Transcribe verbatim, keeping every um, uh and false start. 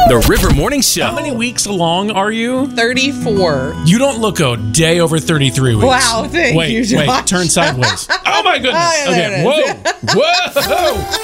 The River Morning Show. How many weeks along are you? thirty-four. You don't look a day over thirty-three weeks. Wow, thank wait, you, Josh. Wait, turn sideways. Oh, my goodness. Oh, yeah, Okay, there it is. whoa. Whoa.